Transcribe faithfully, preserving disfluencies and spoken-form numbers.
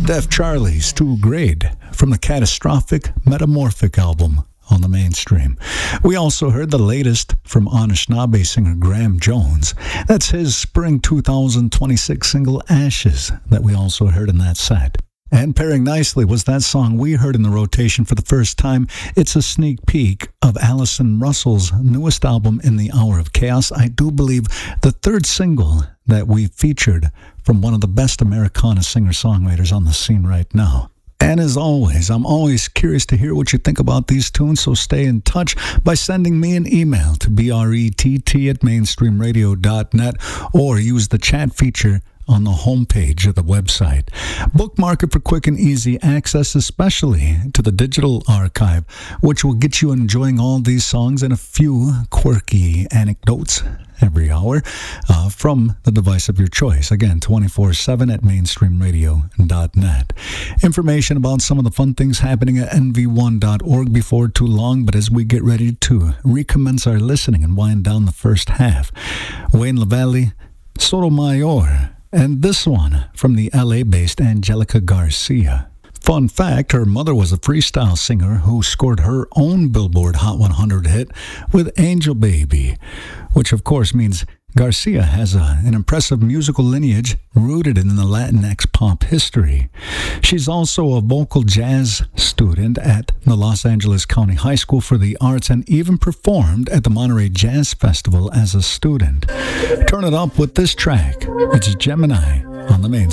Def Charlie's Too Great from the Catastrophic Metamorphic album on the Mainstream. We also heard the latest from Anishinaabe singer Graham Jones. That's his spring two thousand twenty-six single Ashes that we also heard in that set. And pairing nicely was that song we heard in the rotation for the first time. It's a sneak peek of Allison Russell's newest album, In the Hour of Chaos. I do believe the third single that we featured from one of the best Americana singer-songwriters on the scene right now. And as always, I'm always curious to hear what you think about these tunes, so stay in touch by sending me an email to brett at mainstream radio dot net or use the chat feature on the homepage of the website. Bookmark it for quick and easy access, especially to the digital archive, which will get you enjoying all these songs and a few quirky anecdotes every hour uh, from the device of your choice. Again, twenty-four seven at mainstream radio dot net. Information about some of the fun things happening at N V one dot org before too long, but as we get ready to recommence our listening and wind down the first half, Wayne LaValle, Sotomayor, and this one from the L A-based Angelica Garcia. Fun fact, her mother was a freestyle singer who scored her own Billboard Hot one hundred hit with Angel Baby, which of course means Garcia has a, an impressive musical lineage rooted in the Latinx pop history. She's also a vocal jazz student at the Los Angeles County High School for the Arts and even performed at the Monterey Jazz Festival as a student. Turn it up with this track. It's Gemini on the Main